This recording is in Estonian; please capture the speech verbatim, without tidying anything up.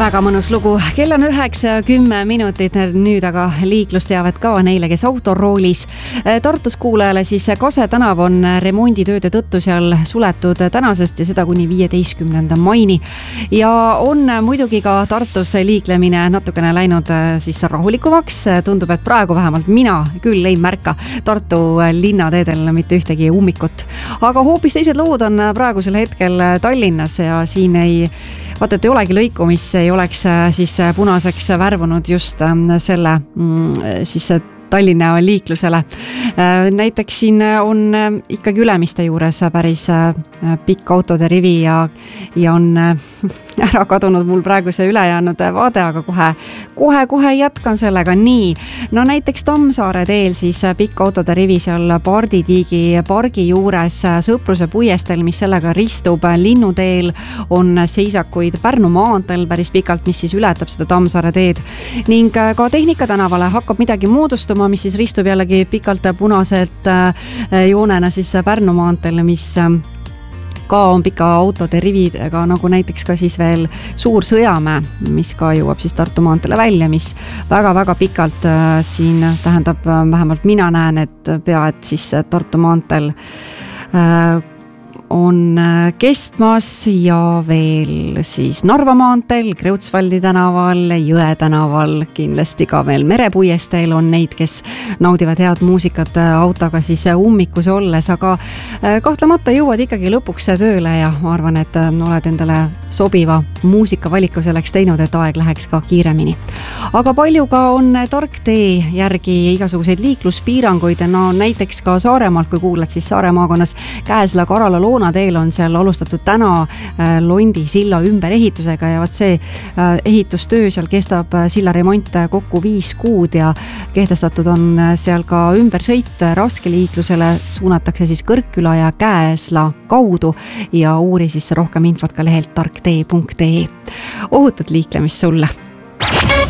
Väga mõnus lugu. Kell on üheksa ja kümme minutit nüüd, aga liiklusteavet ka neile, kes autoroolis. Tartus kuulajale siis Kase tänav on remonditööde tõttu seal suletud tänasest ja seda kuni viieteistkümnenda maini. Ja on muidugi ka Tartus liiklemine natukene läinud siis rahulikumaks. Tundub, et praegu vähemalt mina küll ei märka Tartu linnateedel mitte ühtegi ummikut. Aga hoopis teised lood on praegusel hetkel Tallinnas ja siin ei vaata, et ei olegi lõiku, mis ei oleks siis punaseks värvunud just selle siis Tallinna liiklusele. Näiteks siin on ikkagi Ülemiste juures päris pikk autode rivi ja, ja on ära kadunud mul praegu see ülejäänud vaade, aga kohe, kohe, kohe jätkan sellega. Nii, no näiteks Tammsaare teel siis pikk autode rivi seal Parditiigi pargi juures Sõpruse puiestel, mis sellega ristub. Linnuteel on seisakuid Pärnu maanteel päris pikalt, mis siis ületab seda Tammsaare teed. Ning ka Tehnika tänavale hakkab midagi moodustuma, mis siis ristub jällegi pikalt punaselt joonena siis Pärnu maanteel, mis ka on pika autode rividega, nagu näiteks ka siis veel Suur Sõjamäe, mis ka jõuab siis Tartu maantele välja, mis väga-väga pikalt siin tähendab, vähemalt mina näen, et pea, et siis Tartu maanteel on kestmas ja veel siis Narva maanteel, Kreutzwaldi tänaval, Jõe tänaval, kindlasti ka veel Merepuiesteel on neid, kes naudivad head muusikat autoga siis ummikus olles, aga kahtlemata jõuad ikkagi lõpuks tööle ja ma arvan, et oled endale sobiva muusikavaliku selleks teinud, et aeg läheks ka kiiremini. Aga palju ka on tark tee järgi igasuguseid liikluspiiranguid, no näiteks ka Saaremaalt, kui kuulad siis Saare maakonnas Käesla Karala Loona teel on seal alustatud täna Londi silla ümberehitusega ja vaat see ehitustöö seal kestab silla remont kokku viis kuud ja kehtestatud on seal ka ümbersõit raskeliiklusele, suunatakse siis Kõrkküla ja Käesla kaudu ja uuri siis rohkem infot ka lehelt tarktee punkt ee. Ohutut liiklemist sulle!